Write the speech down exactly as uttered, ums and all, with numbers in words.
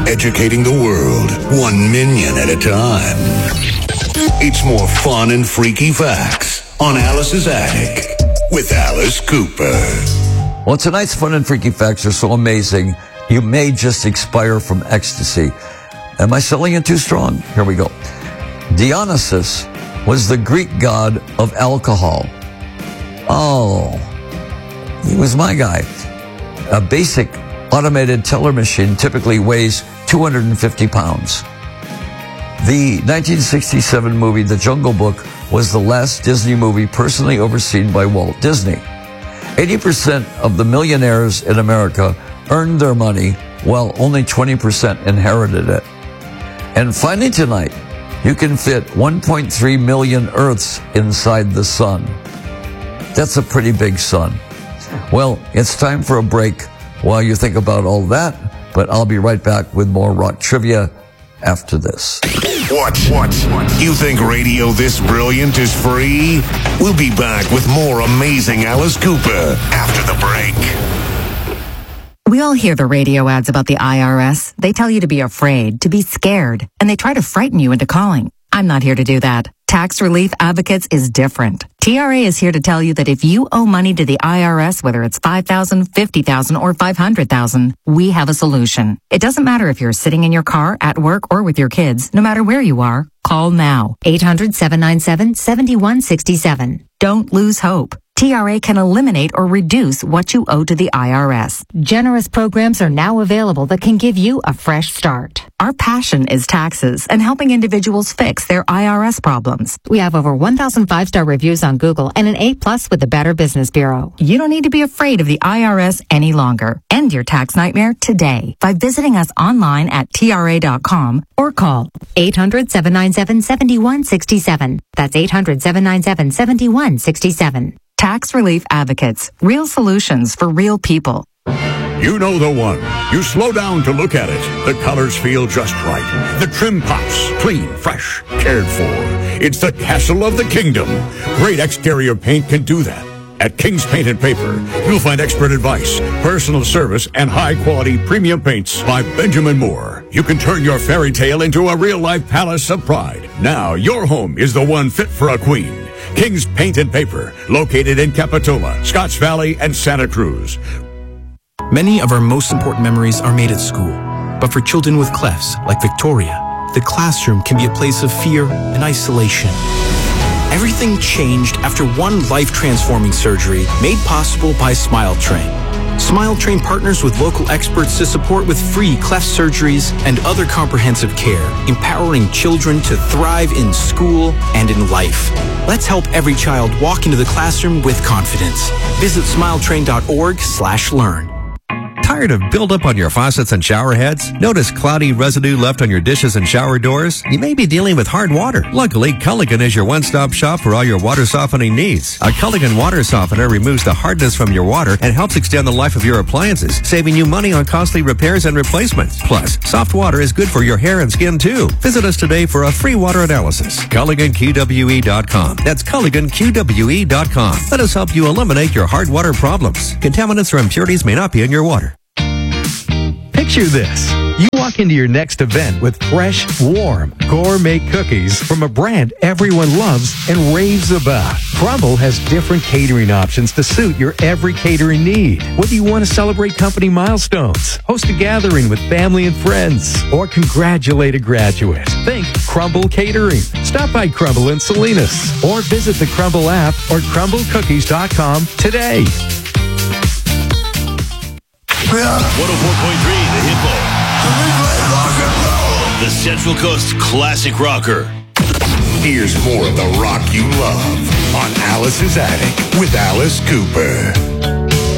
educating the world one minion at a time. It's more fun and freaky facts on Alice's Attic with Alice Cooper. Well, tonight's fun and freaky facts are so amazing, you may just expire from ecstasy. Am I selling it too strong? Here we go. Dionysus was the Greek god of alcohol. Oh, he was my guy. A basic automated teller machine typically weighs two hundred fifty pounds. The nineteen sixty-seven movie The Jungle Book was the last Disney movie personally overseen by Walt Disney. eighty percent of the millionaires in America earned their money, while only twenty percent inherited it. And finally tonight, you can fit one point three million Earths inside the sun. That's a pretty big sun. Well, it's time for a break while you think about all that, but I'll be right back with more rock trivia after this. What? What? You think radio this brilliant is free? We'll be back with more amazing Alice Cooper after the break. We all hear the radio ads about the I R S. They tell you to be afraid, to be scared, and they try to frighten you into calling. I'm not here to do that. Tax Relief Advocates is different. T R A is here to tell you that if you owe money to the I R S, whether it's five thousand dollars, fifty thousand dollars, or five hundred thousand dollars, we have a solution. It doesn't matter if you're sitting in your car, at work, or with your kids. No matter where you are, call now. eight hundred, seven nine seven, seven one six seven. Don't lose hope. T R A can eliminate or reduce what you owe to the I R S. Generous programs are now available that can give you a fresh start. Our passion is taxes and helping individuals fix their I R S problems. We have over one thousand five-star reviews on Google and an A plus with the Better Business Bureau. You don't need to be afraid of the I R S any longer. End your tax nightmare today by visiting us online at T R A dot com or call eight hundred, seven nine seven, seven one six seven. That's eight hundred, seven nine seven, seven one six seven. Tax Relief Advocates. Real solutions for real people. You know the one. You slow down to look at it. The colors feel just right. The trim pops, clean, fresh, cared for. It's the castle of the kingdom. Great exterior paint can do that. At King's Paint and Paper, you'll find expert advice, personal service, and high-quality premium paints by Benjamin Moore. You can turn your fairy tale into a real-life palace of pride. Now, your home is the one fit for a queen. King's Paint and Paper, located in Capitola, Scotts Valley, and Santa Cruz. Many of our most important memories are made at school. But for children with clefts, like Victoria, the classroom can be a place of fear and isolation. Everything changed after one life-transforming surgery made possible by SmileTrain. SmileTrain partners with local experts to support with free cleft surgeries and other comprehensive care, empowering children to thrive in school and in life. Let's help every child walk into the classroom with confidence. Visit smiletrain dot org slash learn. Tired of buildup on your faucets and shower heads? Notice cloudy residue left on your dishes and shower doors? You may be dealing with hard water. Luckily, Culligan is your one-stop shop for all your water softening needs. A Culligan water softener removes the hardness from your water and helps extend the life of your appliances, saving you money on costly repairs and replacements. Plus, soft water is good for your hair and skin too. Visit us today for a free water analysis. Culligan Q W E dot com. That's Culligan Q W E dot com. Let us help you eliminate your hard water problems. Contaminants or impurities may not be in your water. Picture this. You walk into your next event with fresh, warm, gourmet cookies from a brand everyone loves and raves about. Crumble has different catering options to suit your every catering need. Whether you want to celebrate company milestones, host a gathering with family and friends, or congratulate a graduate, think Crumble Catering. Stop by Crumble in Salinas or visit the Crumble app or crumble cookies dot com today. one oh four point three, The Hippo. The Central Coast Classic Rocker. Here's more of the rock you love on Alice's Attic with Alice Cooper.